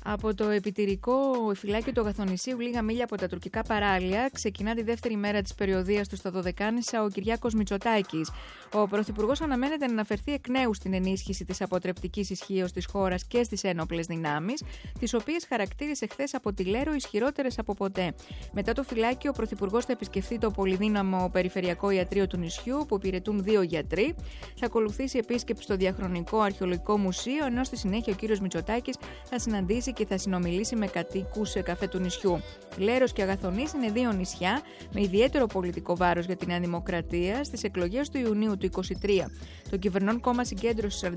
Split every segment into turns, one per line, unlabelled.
Από το επιτηρικό φυλάκιο του Αγαθονησίου, λίγα μίλια από τα τουρκικά παράλια, ξεκινά τη δεύτερη μέρα της περιοδείας του στα Δωδεκάνησα ο Κυριάκος Μητσοτάκης. Ο Πρωθυπουργός αναμένεται να αναφερθεί εκ νέου στην ενίσχυση της αποτρεπτικής ισχύως της χώρας και στις ένοπλες δυνάμεις, τις οποίες χαρακτήρισε χθες από τη Λέρο ισχυρότερες από ποτέ. Μετά το φυλάκιο, ο Πρωθυπουργός θα επισκεφθεί το πολυδύναμο περιφερειακό ιατρείο του νησιού, που υπηρετούν 2 γιατροί. Θα ακολουθήσει επίσκεψη στο Διαχρονικό Αρχαιολογικό Μουσείο, ενώ στη συνέχεια ο κύριος Μητσοτάκης θα συναντήσει και θα συνομιλήσει με κατοίκους καφέ του νησιού. Λέρος και Αγαθονής είναι 2 νησιά με ιδιαίτερο πολιτικό βάρος για τη Νέα Δημοκρατία. Στις εκλογές του Ιουνίου του 2023, το κυβερνών κόμμα συγκέντρωσε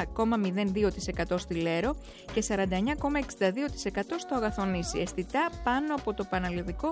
49,02% στη Λέρο και 49,62% στο Αγαθονήσι, αισθητά πάνω από το πανελλαδικό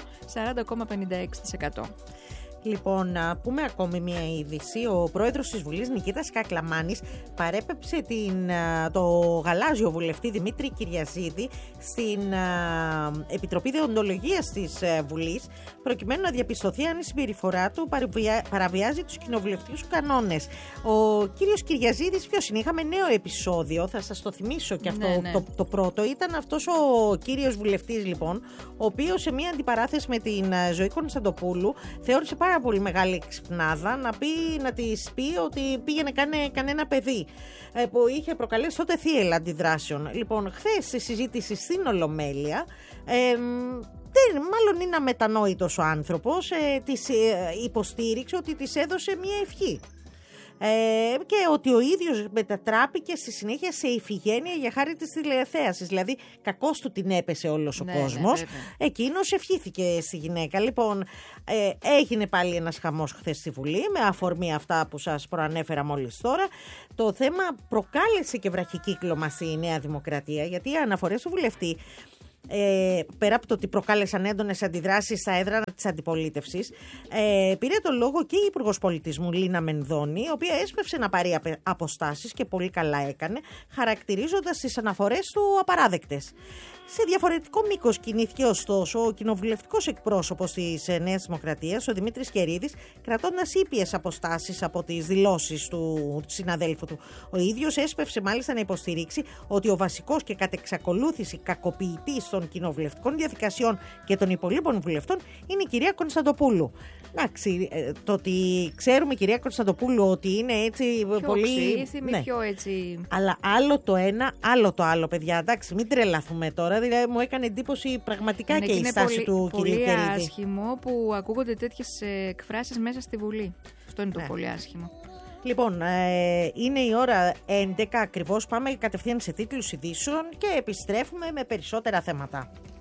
40,56%.
Λοιπόν, να πούμε ακόμη μια είδηση. Ο πρόεδρος της Βουλής, Νικήτας Κακλαμάνης, παρέπεψε το γαλάζιο βουλευτή Δημήτρη Κυριαζίδη στην Επιτροπή Δεοντολογίας της Βουλής, προκειμένου να διαπιστωθεί αν η συμπεριφορά του παραβιάζει τους κοινοβουλευτικούς κανόνες. Ο κύριος Κυριαζίδης, ποιος είναι? Είχαμε νέο επεισόδιο, θα σας το θυμίσω και αυτό.
Ναι.
Το πρώτο ήταν αυτός ο κύριος βουλευτής, λοιπόν, ο οποίος σε μια αντιπαράθεση με την Ζωή Κωνσταντοπούλου θεώρησε πάρα πολύ μεγάλη ξυπνάδα να της πει ότι πήγαινε κανένα παιδί, που είχε προκαλέσει τότε θύελλα αντιδράσεων. Λοιπόν, χθες στη συζήτηση στην Ολομέλεια, μάλλον είναι αμετανόητος ο άνθρωπος, της υποστήριξε ότι της έδωσε μια ευχή. Και ότι ο ίδιος μετατράπηκε στη συνέχεια σε ηφηγένεια για χάρη της τηλεθέασης. Δηλαδή, κακώς του την έπεσε όλος ο κόσμος. Ναι. Εκείνος ευχήθηκε στη γυναίκα. Λοιπόν, έγινε πάλι ένας χαμός χθες στη Βουλή, με αφορμή αυτά που σας προανέφερα μόλις τώρα. Το θέμα προκάλεσε και βραχικύκλωμα στη Νέα Δημοκρατία, γιατί οι αναφορές του βουλευτή, πέρα από το ότι προκάλεσαν έντονες αντιδράσεις στα έδρανα της αντιπολίτευσης, πήρε το λόγο και η Υπουργός Πολιτισμού Λίνα Μενδώνη, η οποία έσπευσε να πάρει αποστάσεις και πολύ καλά έκανε, χαρακτηρίζοντας τις αναφορές του απαράδεκτες. Σε διαφορετικό μήκος κινήθηκε ωστόσο ο κοινοβουλευτικός εκπρόσωπος της Νέας Δημοκρατίας, ο Δημήτρης Κερίδης, κρατώντας ήπιες αποστάσεις από τις δηλώσεις του συναδέλφου του. Ο ίδιος έσπευσε μάλιστα να υποστηρίξει ότι ο βασικός και κατ' εξακολούθηση κακοποιητής των κοινοβουλευτικών διαδικασιών και των υπολείπων βουλευτών είναι η κυρία Κωνσταντοπούλου. Εντάξει, το ότι ξέρουμε, κυρία Κωνσταντοπούλου, ότι είναι έτσι
πιο
πολύ.
Ξύθιμη, ναι. Πιο έτσι.
Αλλά άλλο το ένα, άλλο το άλλο, παιδιά. Εντάξει, μην τρελαθούμε τώρα. Δηλαδή, μου έκανε εντύπωση πραγματικά και η στάση του κυρίου Κερίδη.
Είναι πολύ άσχημο που ακούγονται τέτοιες εκφράσεις μέσα στη Βουλή. Αυτό είναι το πολύ άσχημο.
Λοιπόν, είναι η ώρα 11 ακριβώς. Πάμε κατευθείαν σε τίτλους ειδήσεων και επιστρέφουμε με περισσότερα θέματα.